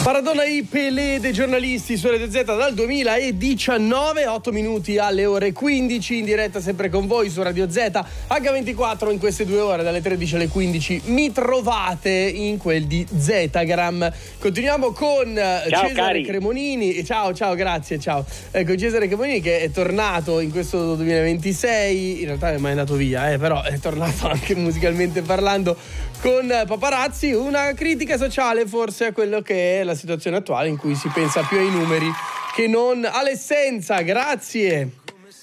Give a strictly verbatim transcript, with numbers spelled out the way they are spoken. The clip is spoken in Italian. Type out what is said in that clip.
Maradona i Pelé dei giornalisti su Radio Z dal duemiladiciannove, otto minuti alle ore quindici, in diretta sempre con voi su Radio Z acca ventiquattro. In queste due ore dalle tredici alle quindici mi trovate in quel di Zetagram. Continuiamo con ciao, Cesare cari. Cremonini. Ciao ciao, grazie, ciao. Ecco, Cesare Cremonini che è tornato in questo duemilaventisei, in realtà non è mai andato via, eh, però è tornato anche musicalmente parlando con Paparazzi, una critica sociale forse a quello che è la situazione attuale in cui si pensa più ai numeri che non all'essenza. Grazie.